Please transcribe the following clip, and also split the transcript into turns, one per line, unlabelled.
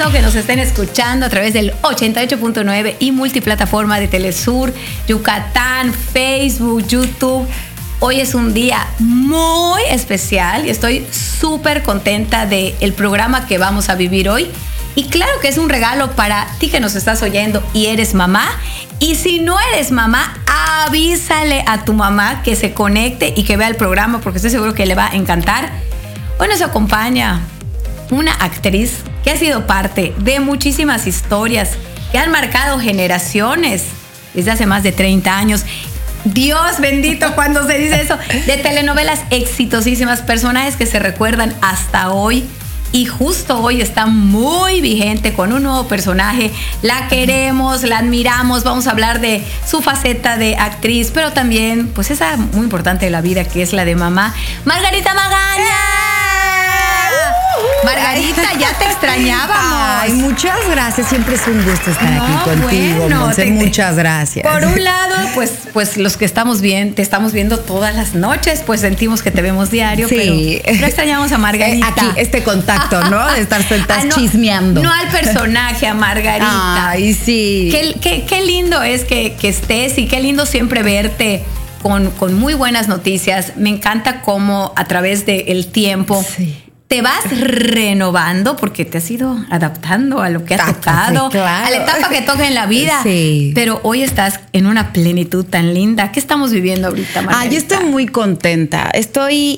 bueno que nos estén escuchando a través del 88.9 y multiplataforma de Telesur, Yucatán, Facebook, YouTube. Hoy es un día muy especial y estoy súper contenta del programa que vamos a vivir hoy. Y claro que es un regalo para ti que nos estás oyendo y eres mamá. Y si no eres mamá, avísale a tu mamá que se conecte y que vea el programa porque estoy seguro que le va a encantar. Hoy nos acompaña una actriz que ha sido parte de muchísimas historias que han marcado generaciones desde hace más de 30 años. Dios bendito cuando se dice eso, de telenovelas exitosísimas, personajes que se recuerdan hasta hoy. Y justo hoy está muy vigente con un nuevo personaje. La queremos, la admiramos. Vamos a hablar de su faceta de actriz, pero también, pues, esa muy importante de la vida que es la de mamá. ¡Margarita Magaña! Margarita, ya te extrañábamos.
Ay, muchas gracias. Siempre es un gusto estar aquí contigo, bueno, Monse. Muchas gracias.
Por un lado, pues los que estamos bien, te estamos viendo todas las noches, pues sentimos que te vemos diario,
sí.
Pero extrañamos a Margarita.
Aquí, este contacto, ¿no? De estar sentadas chismeando.
No al personaje, a Margarita.
Ay, sí.
Qué lindo es que estés y qué lindo siempre verte con muy buenas noticias. Me encanta cómo a través del tiempo... Sí. Te vas renovando porque te has ido adaptando a lo que ha tocado, claro, a la etapa que toca en la vida. Sí. Pero hoy estás en una plenitud tan linda. ¿Qué estamos viviendo ahorita, Margarita?
Yo estoy muy contenta. Estoy